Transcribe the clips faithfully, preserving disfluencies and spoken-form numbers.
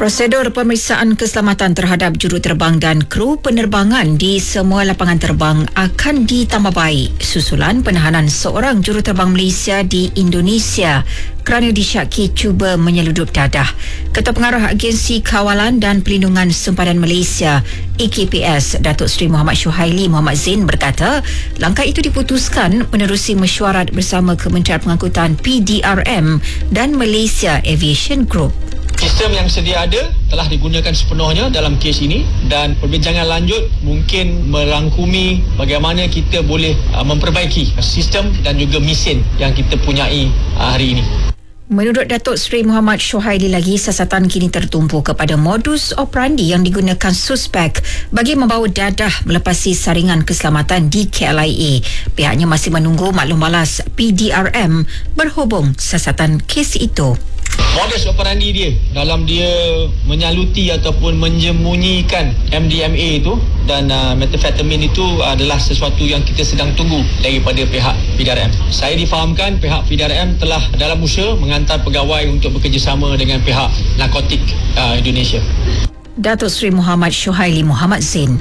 Prosedur pemeriksaan keselamatan terhadap juruterbang dan kru penerbangan di semua lapangan terbang akan ditambah baik susulan penahanan seorang juruterbang Malaysia di Indonesia kerana disyaki cuba menyeludup dadah. Ketua Pengarah Agensi Kawalan dan Pelindungan Sempadan Malaysia A K P S, Datuk Seri Muhammad Shuhaili Muhammad Zain berkata, langkah itu diputuskan menerusi mesyuarat bersama Kementerian Pengangkutan P D R M dan Malaysia Aviation Group. Sistem yang sedia ada telah digunakan sepenuhnya dalam kes ini dan perbincangan lanjut mungkin merangkumi bagaimana kita boleh uh, memperbaiki sistem dan juga mesin yang kita punyai uh, hari ini. Menurut Datuk Seri Muhammad Shuhaili lagi, siasatan kini tertumpu kepada modus operandi yang digunakan suspek bagi membawa dadah melepasi saringan keselamatan di K L I A. Pihaknya masih menunggu maklum balas P D R M berhubung siasatan kes itu. Modus operandi dia dalam dia menyaluti ataupun menjemunyikan M D M A itu dan uh, metafetamin itu adalah sesuatu yang kita sedang tunggu daripada pihak P D R M. Saya difahamkan pihak P D R M telah dalam usaha mengantar pegawai untuk bekerjasama dengan pihak narkotik uh, Indonesia. Datuk Seri Muhammad Shuhaili Muhammad Zain.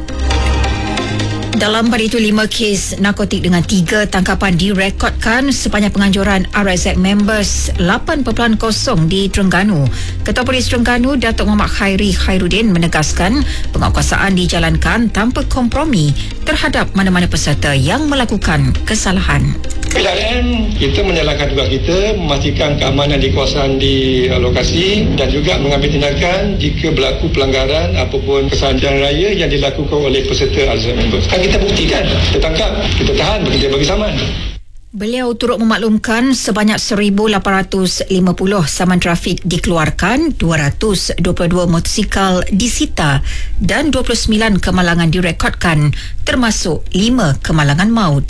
Dalam pada itu, lima kes narkotik dengan tiga tangkapan direkodkan sepanjang penganjuran R S Z Members lapan perpuluhan kosong di Terengganu. Ketua Polis Terengganu, Datuk Muhammad Khairi Khairuddin menegaskan penguatkuasaan dijalankan tanpa kompromi terhadap mana-mana peserta yang melakukan kesalahan. P D R M, kita menjalankan tugas kita, memastikan keamanan di kawasan di lokasi dan juga mengambil tindakan jika berlaku pelanggaran apapun kesalahan jalan raya yang dilakukan oleh peserta R S Z Members. Kan kita buktikan, kita tangkap, kita tahan, bekerja bagi saman. Beliau turut memaklumkan sebanyak seribu lapan ratus lima puluh saman trafik dikeluarkan, dua ratus dua puluh dua motosikal disita dan dua puluh sembilan kemalangan direkodkan, termasuk lima kemalangan maut.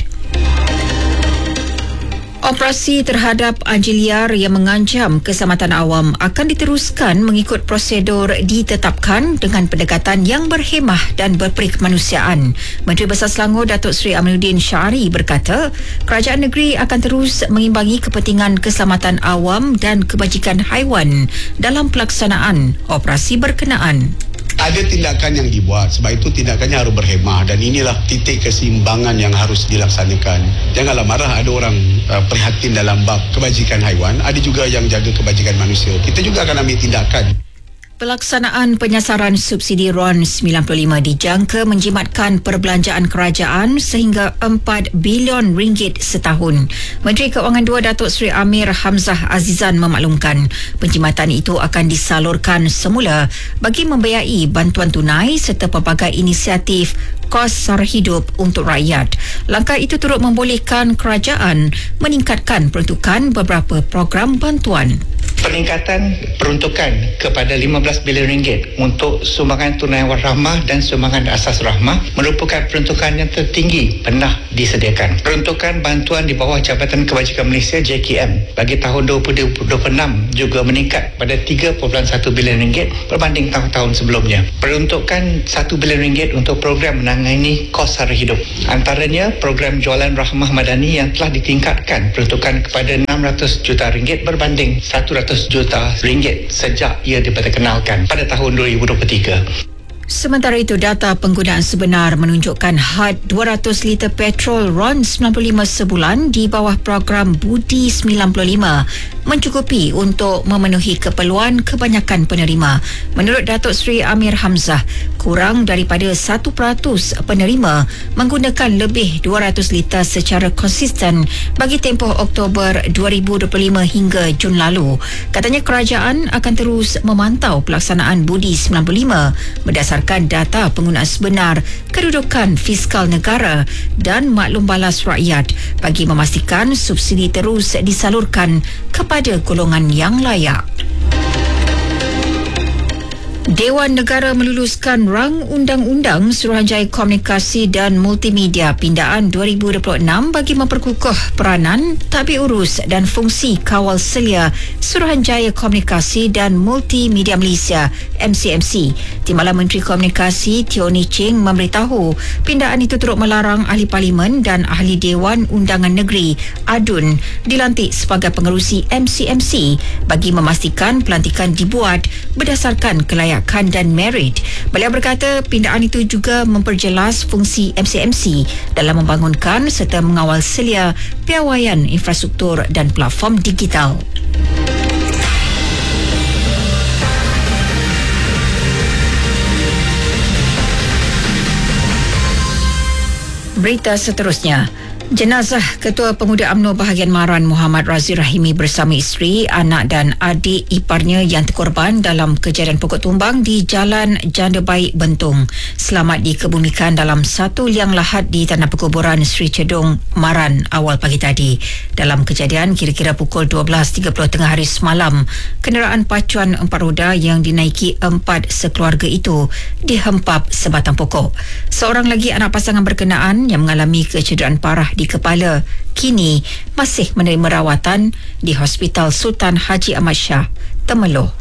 Operasi terhadap anjing liar yang mengancam keselamatan awam akan diteruskan mengikut prosedur ditetapkan dengan pendekatan yang berhemah dan berperikemanusiaan. Menteri Besar Selangor Datuk Seri Aminuddin Syari berkata, kerajaan negeri akan terus mengimbangi kepentingan keselamatan awam dan kebajikan haiwan dalam pelaksanaan operasi berkenaan. Ada tindakan yang dibuat, sebab itu tindakannya harus berhemah dan inilah titik keseimbangan yang harus dilaksanakan. Janganlah marah, ada orang uh, prihatin dalam bab kebajikan haiwan, ada juga yang jaga kebajikan manusia. Kita juga akan ambil tindakan. Pelaksanaan penyasaran subsidi R O N sembilan puluh lima dijangka menjimatkan perbelanjaan kerajaan sehingga empat bilion ringgit setahun. Menteri Keuangan dua Datuk Seri Amir Hamzah Azizan memaklumkan penjimatan itu akan disalurkan semula bagi membiayai bantuan tunai serta pelbagai inisiatif kos sara hidup untuk rakyat. Langkah itu turut membolehkan kerajaan meningkatkan peruntukan beberapa program bantuan. Peningkatan peruntukan kepada lima belas bilion ringgit untuk sumbangan tunai rahmah dan sumbangan asas rahmah merupakan peruntukan yang tertinggi pernah disediakan. Peruntukan bantuan di bawah Jabatan Kebajikan Malaysia J K M bagi tahun dua ribu dua puluh enam juga meningkat pada tiga perpuluhan satu bilion ringgit berbanding tahun-tahun sebelumnya. Peruntukan satu bilion ringgit untuk program menangani kos sara hidup. Antaranya program jualan rahmah madani yang telah ditingkatkan peruntukan kepada enam ratus juta ringgit berbanding seratus juta ringgit sejak ia diperkenalkan pada tahun dua ribu dua puluh tiga. Sementara itu, data penggunaan sebenar menunjukkan had dua ratus liter petrol R O N sembilan puluh lima sebulan di bawah program Budi sembilan puluh lima mencukupi untuk memenuhi keperluan kebanyakan penerima. Menurut Datuk Seri Amir Hamzah, kurang daripada satu peratus penerima menggunakan lebih dua ratus liter secara konsisten bagi tempoh Oktober dua ribu dua puluh lima hingga Jun lalu. Katanya kerajaan akan terus memantau pelaksanaan Budi sembilan puluh lima berdasarkan data penggunaan sebenar, kedudukan fiskal negara dan maklum balas rakyat bagi memastikan subsidi terus disalurkan kepada golongan yang layak. Dewan Negara meluluskan rang Undang-Undang Suruhanjaya Komunikasi dan Multimedia Pindaan dua ribu dua puluh enam bagi memperkukuh peranan, tadbir urus dan fungsi kawal selia Suruhanjaya Komunikasi dan Multimedia Malaysia M C M C. Timbalan Menteri Komunikasi Teo Nii Ching memberitahu pindaan itu turut melarang Ahli Parlimen dan Ahli Dewan Undangan Negeri A D U N dilantik sebagai pengerusi M C M C bagi memastikan pelantikan dibuat berdasarkan kelayakan dan merit. Beliau berkata pindaan itu juga memperjelas fungsi M C M C dalam membangunkan serta mengawal selia piawaian infrastruktur dan platform digital. Berita seterusnya. Jenazah Ketua Pemuda UMNO bahagian Maran Muhammad Razif Rahimi bersama isteri, anak dan adik iparnya yang terkorban dalam kejadian pokok tumbang di Jalan Janda Baik Bentung selamat dikebumikan dalam satu liang lahat di tanah perkuburan Sri Cedung Maran awal pagi tadi. Dalam kejadian kira-kira pukul dua belas tiga puluh tengah hari semalam, kenderaan pacuan empat roda yang dinaiki empat sekeluarga itu dihempap sebatang pokok. Seorang lagi anak pasangan berkenaan yang mengalami kecederaan parah di kepala kini masih menerima rawatan di Hospital Sultan Haji Ahmad Shah, Temerloh.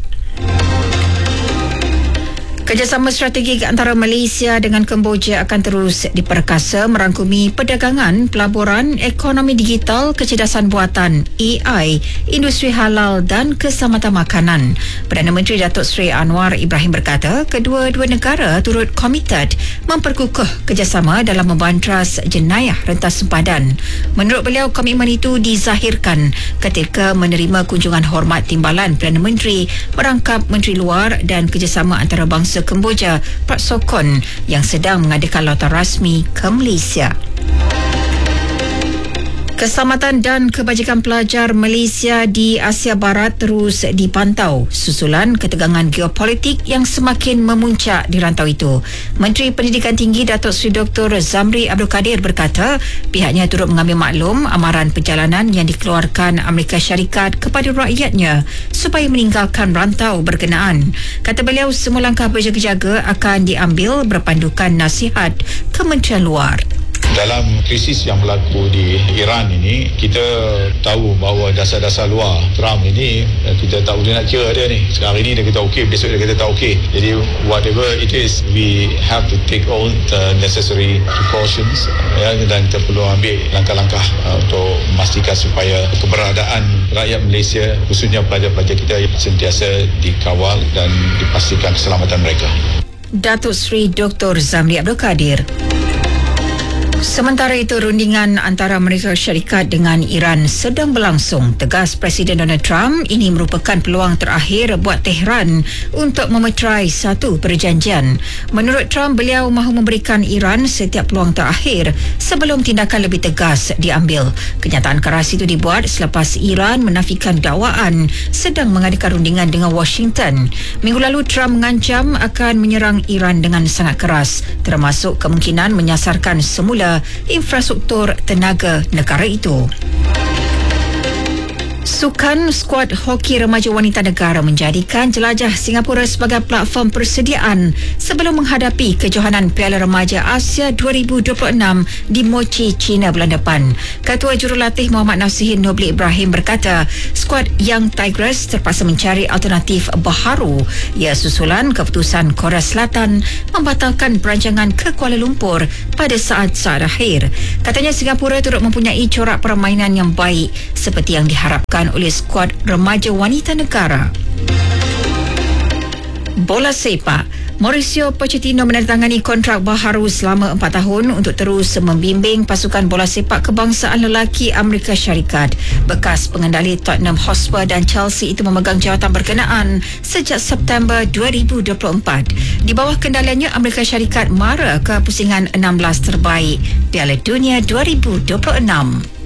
Kerjasama strategik antara Malaysia dengan Kemboja akan terus diperkasa merangkumi perdagangan, pelaburan, ekonomi digital, kecerdasan buatan, A I, industri halal dan keselamatan makanan. Perdana Menteri Datuk Seri Anwar Ibrahim berkata kedua-dua negara turut komited memperkukuh kerjasama dalam membantras jenayah rentas sempadan. Menurut beliau, komitmen itu dizahirkan ketika menerima kunjungan hormat timbalan Perdana Menteri merangkap Menteri Luar dan Kerjasama Antarabangsa Kemboja Prak Sokhon yang sedang mengadakan lautan rasmi ke Malaysia. Keselamatan dan kebajikan pelajar Malaysia di Asia Barat terus dipantau susulan ketegangan geopolitik yang semakin memuncak di rantau itu. Menteri Pendidikan Tinggi Datuk Seri Doktor Zamri Abdul Kadir berkata pihaknya turut mengambil maklum amaran perjalanan yang dikeluarkan Amerika Syarikat kepada rakyatnya supaya meninggalkan rantau berkenaan. Kata beliau, semua langkah berjaga-jaga akan diambil berpandukan nasihat Kementerian Luar. Dalam krisis yang berlaku di Iran ini, kita tahu bahawa dasar-dasar luar Trump ini kita tak boleh nak kira dia ni. Sekarang ini dia kata okey, besok dia kata tak okey. Jadi whatever it is, we have to take all the necessary precautions, ya, dan kita perlu ambil langkah-langkah uh, untuk memastikan supaya keberadaan rakyat Malaysia, khususnya pelajar-pelajar kita, sentiasa dikawal dan dipastikan keselamatan mereka. Datuk Seri Doktor Zamri Abdul Kadir. Sementara itu, rundingan antara Amerika Syarikat dengan Iran sedang berlangsung. Tegas Presiden Donald Trump, ini merupakan peluang terakhir buat Tehran untuk memeterai satu perjanjian. Menurut Trump, beliau mahu memberikan Iran setiap peluang terakhir sebelum tindakan lebih tegas diambil. Kenyataan keras itu dibuat selepas Iran menafikan dakwaan sedang mengadakan rundingan dengan Washington. Minggu lalu, Trump mengancam akan menyerang Iran dengan sangat keras, termasuk kemungkinan menyasarkan semula infrastruktur tenaga negara itu. Sukan skuad hoki remaja wanita negara menjadikan jelajah Singapura sebagai platform persediaan sebelum menghadapi kejohanan Piala Remaja Asia dua ribu dua puluh enam di Mochi, China bulan depan. Ketua Jurulatih Muhammad Nasihin Nobli Ibrahim berkata, skuad Young Tigers terpaksa mencari alternatif baharu. Ia susulan keputusan Korea Selatan membatalkan perancangan ke Kuala Lumpur pada saat-saat akhir. Katanya Singapura turut mempunyai corak permainan yang baik seperti yang diharapkan oleh skuad remaja wanita negara. Bola sepak. Mauricio Pochettino menandatangani kontrak baharu selama empat tahun untuk terus membimbing pasukan bola sepak kebangsaan lelaki Amerika Syarikat. Bekas pengendali Tottenham Hotspur dan Chelsea itu memegang jawatan berkenaan sejak September dua ribu dua puluh empat. Di bawah kendaliannya, Amerika Syarikat mara ke pusingan enam belas terbaik Piala Dunia dua ribu dua puluh enam.